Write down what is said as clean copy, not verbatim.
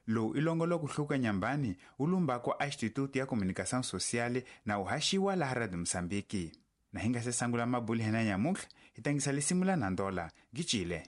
lowu ilongolo kuhluka nyambani ulumbako a Instituto ya Comunicação Social na uhashiwa la Radio Msambiki. Na hinga se sangula mabuli hena nyamukhla, hitangisa lisimula na ndola, gichile.